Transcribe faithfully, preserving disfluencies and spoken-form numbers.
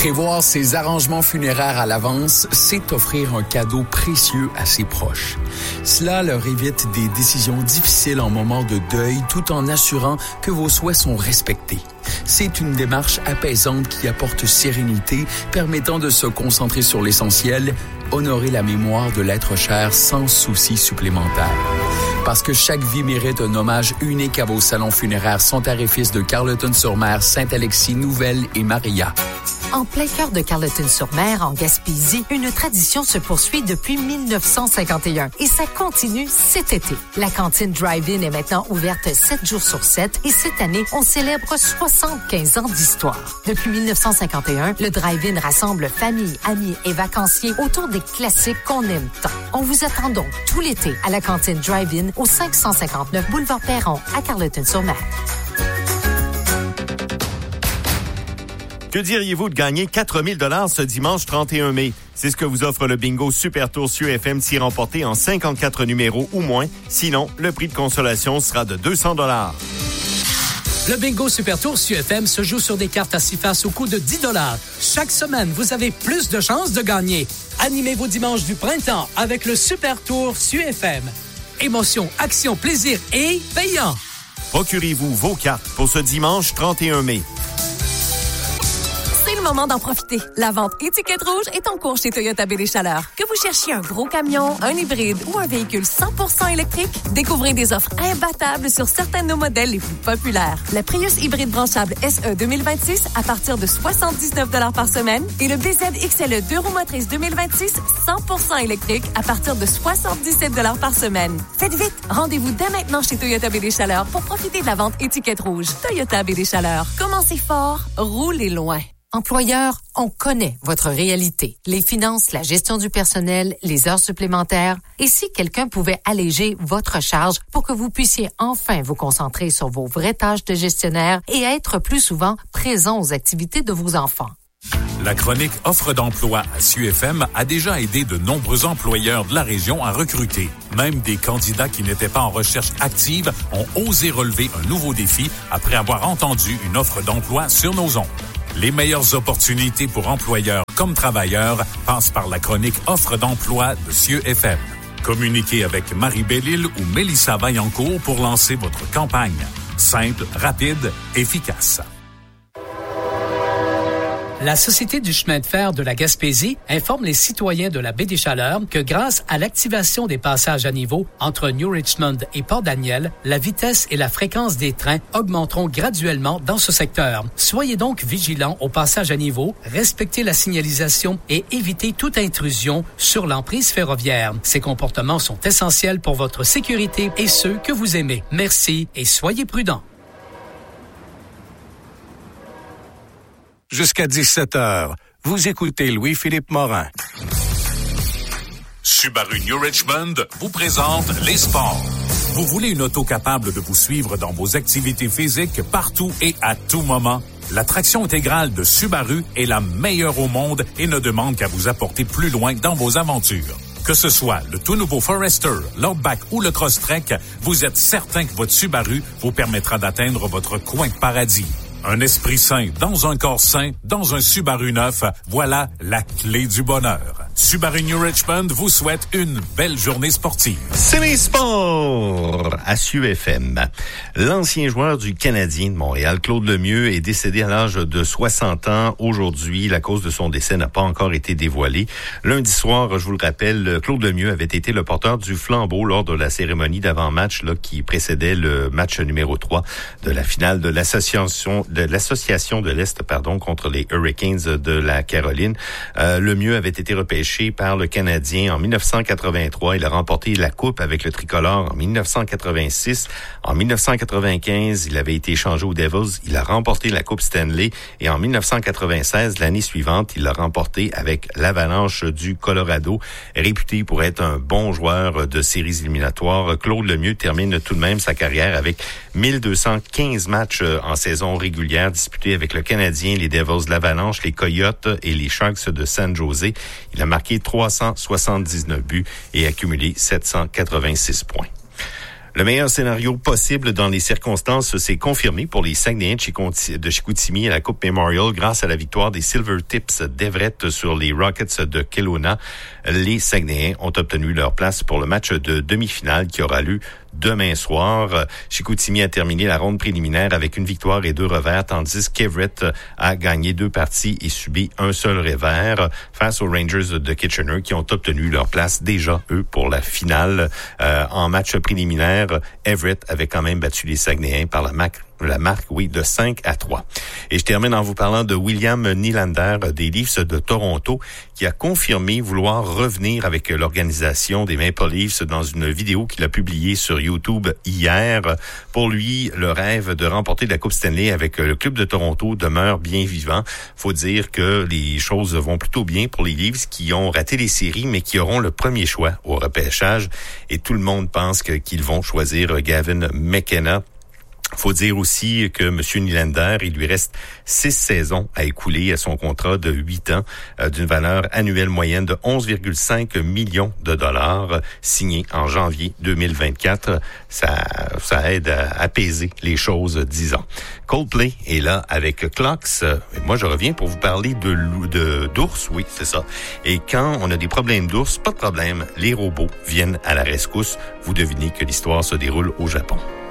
Prévoir ses arrangements funéraires à l'avance, c'est offrir un cadeau précieux à ses proches. Cela leur évite des décisions difficiles en moment de deuil tout en assurant que vos souhaits sont respectés. C'est une démarche apaisante qui apporte sérénité, permettant de se concentrer sur l'essentiel, honorer la mémoire de l'être cher sans souci supplémentaire. Parce que chaque vie mérite un hommage unique à vos salons funéraires Son Tarifis de Carleton-sur-Mer, Saint-Alexis, Nouvelle et Maria. En plein cœur de Carleton-sur-Mer, en Gaspésie, une tradition se poursuit depuis dix-neuf cent cinquante et un et ça continue cet été. La cantine Drive-In est maintenant ouverte sept jours sur sept et cette année, on célèbre soixante-quinze ans d'histoire. Depuis dix-neuf cent cinquante et un, le Drive-In rassemble familles, amis et vacanciers autour des classiques qu'on aime tant. On vous attend donc tout l'été à la cantine Drive-In au cinq cent cinquante-neuf boulevard Perron à Carleton-sur-Mer. Que diriez-vous de gagner quatre mille dollars ce dimanche trente et un mai? C'est ce que vous offre le bingo Super Tour S U F M si remporté en cinquante-quatre numéros ou moins. Sinon, le prix de consolation sera de deux cents dollars. Le bingo Super Tour S U F M se joue sur des cartes à six faces au coût de dix dollars. Chaque semaine, vous avez plus de chances de gagner. Animez vos dimanches du printemps avec le Super Tour S U F M. Émotion, action, plaisir et payant. Procurez-vous vos cartes pour ce dimanche trente et un mai. C'est le moment d'en profiter. La vente Étiquette Rouge est en cours chez Toyota B D Chaleur. Que vous cherchiez un gros camion, un hybride ou un véhicule cent pour cent électrique, découvrez des offres imbattables sur certains de nos modèles les plus populaires. La Prius hybride branchable S E deux mille vingt-six à partir de soixante-dix-neuf dollars par semaine et le B Z X L E deux roues motrices deux mille vingt-six cent pour cent électrique à partir de soixante-dix-sept dollars par semaine. Faites vite! Rendez-vous dès maintenant chez Toyota B D Chaleur pour profiter de la vente Étiquette Rouge. Toyota B D Chaleur. Commencez fort, roulez loin. Employeur, on connaît votre réalité. Les finances, la gestion du personnel, les heures supplémentaires. Et si quelqu'un pouvait alléger votre charge pour que vous puissiez enfin vous concentrer sur vos vraies tâches de gestionnaire et être plus souvent présent aux activités de vos enfants? La chronique Offre d'emploi à S U F M a déjà aidé de nombreux employeurs de la région à recruter. Même des candidats qui n'étaient pas en recherche active ont osé relever un nouveau défi après avoir entendu une offre d'emploi sur nos ondes. Les meilleures opportunités pour employeurs comme travailleurs passent par la chronique Offre d'emploi de S U F M. Communiquez avec Marie Bellil ou Mélissa Vaillancourt pour lancer votre campagne. Simple, rapide, efficace. La Société du chemin de fer de la Gaspésie informe les citoyens de la baie des Chaleurs que grâce à l'activation des passages à niveau entre New Richmond et Port-Daniel, la vitesse et la fréquence des trains augmenteront graduellement dans ce secteur. Soyez donc vigilants au passage à niveau, respectez la signalisation et évitez toute intrusion sur l'emprise ferroviaire. Ces comportements sont essentiels pour votre sécurité et ceux que vous aimez. Merci et soyez prudents. Jusqu'à dix-sept heures, vous écoutez Louis-Philippe Morin. Subaru New Richmond vous présente les sports. Vous voulez une auto capable de vous suivre dans vos activités physiques partout et à tout moment? La traction intégrale de Subaru est la meilleure au monde et ne demande qu'à vous apporter plus loin dans vos aventures. Que ce soit le tout nouveau Forester, l'Outback ou le Crosstrek, vous êtes certain que votre Subaru vous permettra d'atteindre votre coin de paradis. Un esprit sain dans un corps sain, dans un Subaru neuf, voilà la clé du bonheur. Subaru New Richmond vous souhaite une belle journée sportive. C'est les sports à S U F M. L'ancien joueur du Canadien de Montréal, Claude Lemieux, est décédé à l'âge de soixante ans aujourd'hui. La cause de son décès n'a pas encore été dévoilée. Lundi soir, je vous le rappelle, Claude Lemieux avait été le porteur du flambeau lors de la cérémonie d'avant-match là, qui précédait le match numéro trois de la finale de l'association de l'association de l'Est pardon contre les Hurricanes de la Caroline. Euh, Lemieux avait été repêché par le Canadien en dix-neuf cent quatre-vingt-trois. Il a remporté la Coupe avec le tricolore en dix-neuf cent quatre-vingt-six. En dix-neuf cent quatre-vingt-quinze, il avait été échangé aux Devils. Il a remporté la Coupe Stanley. Et en dix-neuf cent quatre-vingt-seize, l'année suivante, il l'a remporté avec l'Avalanche du Colorado. Réputé pour être un bon joueur de séries éliminatoires, Claude Lemieux termine tout de même sa carrière avec mille deux cent quinze matchs en saison régulière disputés avec le Canadien, les Devils de l'Avalanche, les Coyotes et les Sharks de San Jose. Il a marqué trois cent soixante-dix-neuf buts et accumulé sept cent quatre-vingt-six points. Le meilleur scénario possible dans les circonstances s'est confirmé pour les Saguenayens de Chicoutimi à la Coupe Memorial grâce à la victoire des Silver Tips d'Everett sur les Rockets de Kelowna. Les Saguenayens ont obtenu leur place pour le match de demi-finale qui aura lieu demain soir. Chicoutimi a terminé la ronde préliminaire avec une victoire et deux revers, tandis qu'Everett a gagné deux parties et subi un seul revers face aux Rangers de Kitchener qui ont obtenu leur place déjà, eux, pour la finale. Euh, en match préliminaire, Everett avait quand même battu les Saguenayens par la marque la marque, oui, de cinq à trois. Et je termine en vous parlant de William Nylander des Leafs de Toronto, qui a confirmé vouloir revenir avec l'organisation des Maple Leafs dans une vidéo qu'il a publiée sur YouTube hier. Pour lui, le rêve de remporter la Coupe Stanley avec le club de Toronto demeure bien vivant. Faut dire que les choses vont plutôt bien pour les Leafs qui ont raté les séries, mais qui auront le premier choix au repêchage. Et tout le monde pense que, qu'ils vont choisir Gavin McKenna. Faut dire aussi que M. Nylander, il lui reste six saisons à écouler à son contrat de huit ans euh, d'une valeur annuelle moyenne de onze virgule cinq millions de dollars, signé en janvier deux mille vingt-quatre. Ça, ça aide à apaiser les choses, disons. Coldplay est là avec Clocks. Et moi, je reviens pour vous parler de, de d'ours, oui, c'est ça. Et quand on a des problèmes d'ours, pas de problème, les robots viennent à la rescousse. Vous devinez que l'histoire se déroule au Japon.